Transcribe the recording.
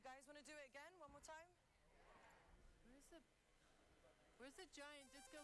You guys want to do it again? One more time? Where's the giant disco